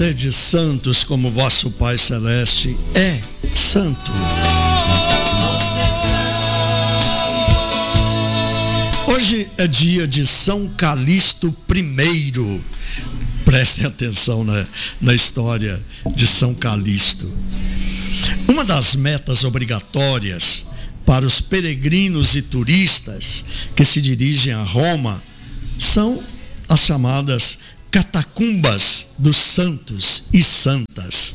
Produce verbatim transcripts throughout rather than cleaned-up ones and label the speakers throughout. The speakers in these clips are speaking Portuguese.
Speaker 1: Sede santos como vosso Pai Celeste é santo. Hoje é dia de São Calixto I. Prestem atenção na, na história de São Calixto. Uma das metas obrigatórias para os peregrinos e turistas que se dirigem a Roma são as chamadas catacumbas dos santos e santas.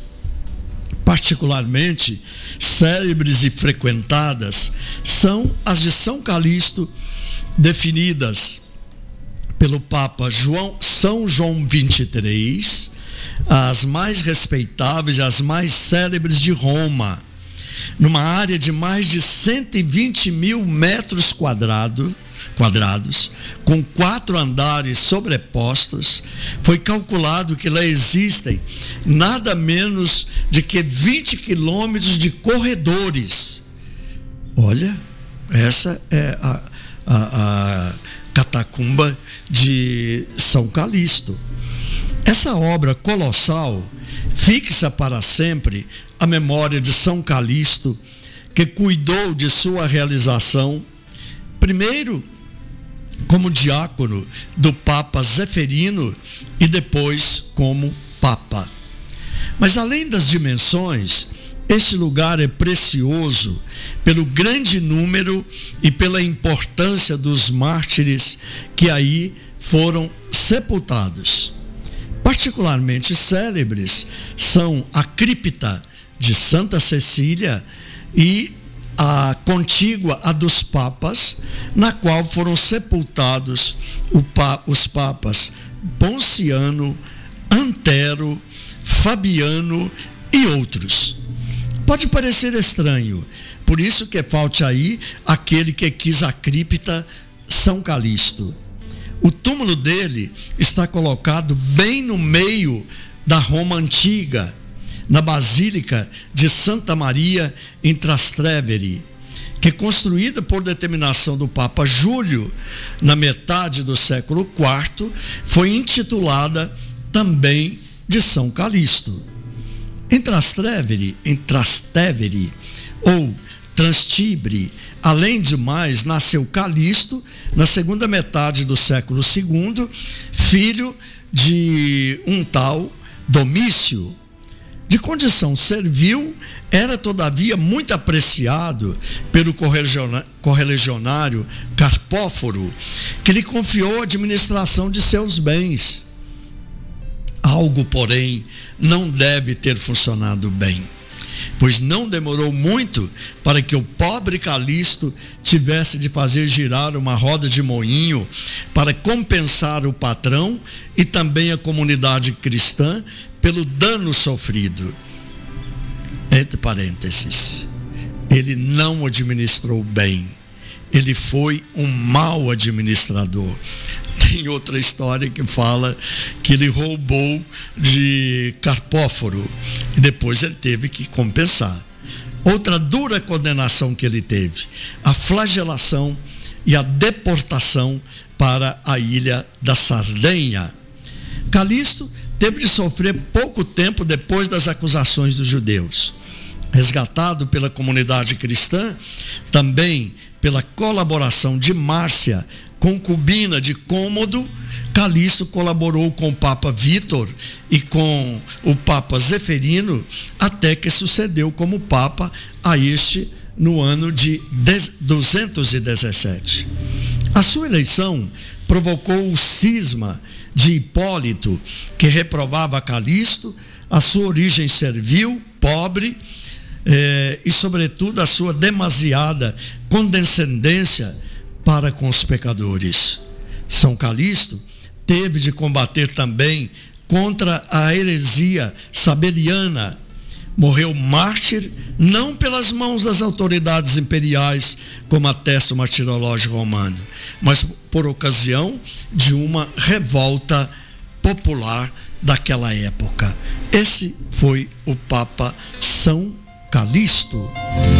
Speaker 1: Particularmente célebres e frequentadas são as de São Calixto, definidas pelo Papa João, São João vinte e três, as mais respeitáveis e as mais célebres de Roma, numa área de mais de cento e vinte mil metros quadrados, quadrados, com quatro andares sobrepostos. Foi calculado que lá existem nada menos de que vinte quilômetros de corredores. Olha, essa é a, a, a catacumba de São Calixto. Essa obra colossal fixa para sempre a memória de São Calixto, que cuidou de sua realização, primeiro como diácono do Papa Zeferino e depois como Papa. Mas além das dimensões, este lugar é precioso pelo grande número e pela importância dos mártires que aí foram sepultados. Particularmente célebres são a cripta de Santa Cecília e a contígua a dos papas, na qual foram sepultados os papas Ponciano, Antero, Fabiano e outros. Pode parecer estranho, por isso que falte aí aquele que quis a cripta São Calixto. O túmulo dele está colocado bem no meio da Roma antiga, na Basílica de Santa Maria em Trastevere, que construída por determinação do Papa Júlio na metade do século quarto, foi intitulada também de São Calixto. Em Trastevere, em Trastevere ou Transtibre, além de mais, nasceu Calixto na segunda metade do século segundo, filho de um tal Domício. De condição servil, era todavia muito apreciado pelo correligionário Carpóforo, que lhe confiou a administração de seus bens. Algo, porém, não deve ter funcionado bem, pois não demorou muito para que o pobre Calixto tivesse de fazer girar uma roda de moinho para compensar o patrão e também a comunidade cristã pelo dano sofrido. Entre parênteses, ele não administrou bem, ele foi um mau administrador. Tem outra história que fala que ele roubou de Carpóforo e depois ele teve que compensar. Outra dura condenação que ele teve, a flagelação e a deportação para a ilha da Sardenha. Calixto teve de sofrer pouco tempo depois das acusações dos judeus. Resgatado pela comunidade cristã, também pela colaboração de Márcia, concubina de Cômodo, Calixto colaborou com o Papa Vítor e com o Papa Zeferino, até que sucedeu como Papa a este no ano de duzentos e dezessete. A sua eleição provocou o cisma de Hipólito, que reprovava Calixto, a sua origem servil, pobre, eh, e sobretudo a sua demasiada condescendência para com os pecadores. São Calixto teve de combater também contra a heresia sabeliana. Morreu mártir não pelas mãos das autoridades imperiais, como atesta o martirológio romano, mas por ocasião de uma revolta popular daquela época. Esse foi o Papa São Calixto.